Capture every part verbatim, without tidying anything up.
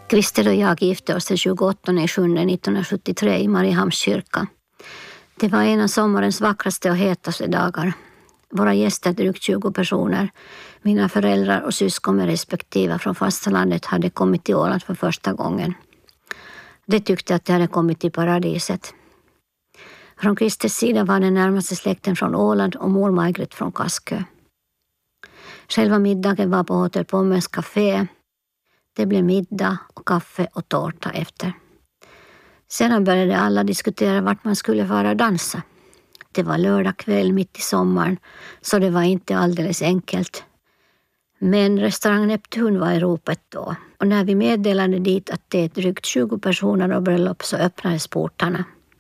Christer och jag gifte oss den tjugoåttonde juli nittonhundrasjuttiotre i Mariehamns kyrka. Det var en av sommarens vackraste och hetaste dagar. Våra gäster, drygt tjugo personer, mina föräldrar och syskon med respektive från fastlandet hade kommit till Åland för första gången. De tyckte att de hade kommit till paradiset. Från Christers sida var den närmaste släkten från Åland och mor Margret från Kaskö. Själva middagen var på Hotell Pommens café. Det blev middag och kaffe och tårta efter. Sedan började alla diskutera vart man skulle fara dansa. Det var lördag kväll mitt i sommaren, så det var inte alldeles enkelt. Men restaurang Neptun var i ropet då, och när vi meddelade dit att det är drygt tjugo personer och bröllop så öppnades portarna.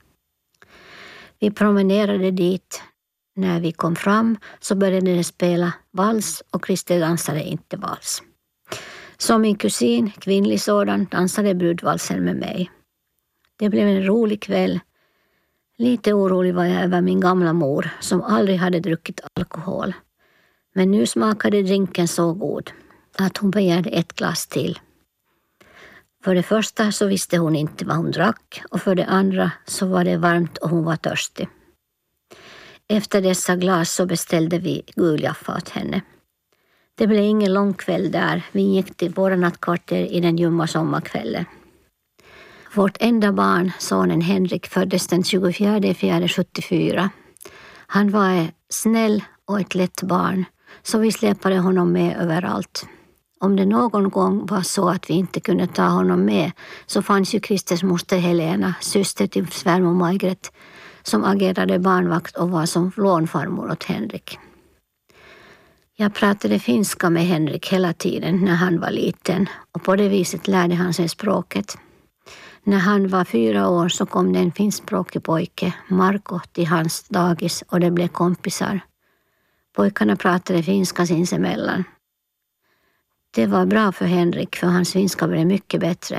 Vi promenerade dit. När vi kom fram så började det spela vals och Christer dansade inte vals. Som min kusin, kvinnlig sådan, dansade brudvalsen med mig. Det blev en rolig kväll. Lite orolig var jag över min gamla mor som aldrig hade druckit alkohol. Men nu smakade drinken så god att hon begärde ett glas till. För det första så visste hon inte vad hon drack och för det andra så var det varmt och hon var törstig. Efter dessa glas så beställde vi guljaffa åt henne. Det blev ingen lång kväll där. Vi gick till våra nattkvarter i den ljumma sommarkvällen. Vårt enda barn, sonen Henrik, föddes den tjugofjärde april sjuttiofyra. Han var snäll och ett lätt barn, så vi släpade honom med överallt. Om det någon gång var så att vi inte kunde ta honom med så fanns ju Christers moster Helena, syster till svärmor Margret, som agerade barnvakt och var som lånfarmor åt Henrik. Jag pratade finska med Henrik hela tiden när han var liten och på det viset lärde han sig språket. När han var fyra år så kom det en finskspråkig pojke, Marko, till hans dagis och det blev kompisar. Pojkarna pratade finska sinsemellan. Det var bra för Henrik för hans finska blev mycket bättre.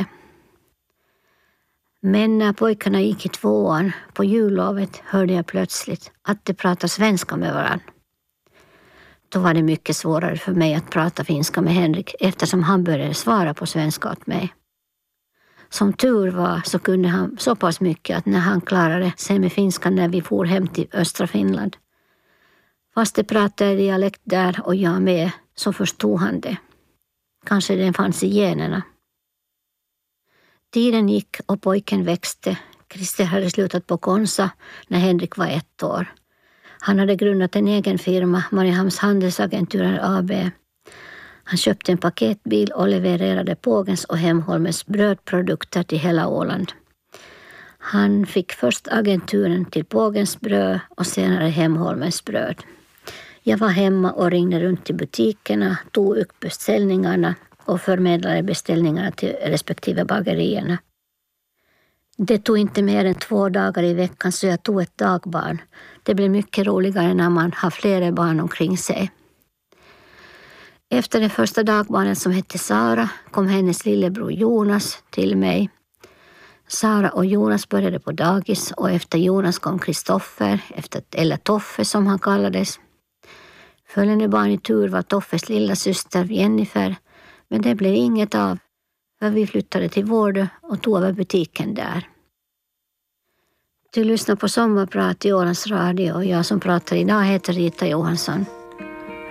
Men när pojkarna gick i tvåan på jullovet hörde jag plötsligt att de pratade svenska med varandra. Då var det mycket svårare för mig att prata finska med Henrik eftersom han började svara på svenska åt mig. Som tur var så kunde han så pass mycket att när han klarade sig med finska när vi for hem till östra Finland. Fast det pratade dialekt där och jag med så förstod han det. Kanske den fanns i generna. Tiden gick och pojken växte. Christer hade slutat på Konsa när Henrik var ett år. Han hade grundat en egen firma, Mariehamns handelsagenturer A B. Han köpte en paketbil och levererade Pågens och Hemholmens brödprodukter till hela Åland. Han fick först agenturen till Pågens bröd och senare Hemholmens bröd. Jag var hemma och ringde runt till butikerna, tog upp beställningarna och förmedlade beställningarna till respektive bagerierna. Det tog inte mer än två dagar i veckan så jag tog ett dagbarn. Det blev mycket roligare när man har flera barn omkring sig. Efter det första dagbarnet som hette Sara kom hennes lillebror Jonas till mig. Sara och Jonas började på dagis och efter Jonas kom Kristoffer, efter, eller Toffe som han kallades. Följande barn i tur var Toffes lilla syster Jennifer, men det blev inget av för vi flyttade till Vårdö och tog över butiken där. Du lyssnar på Sommarprat i Ålands Radio och jag som pratar idag heter Rita Johansson.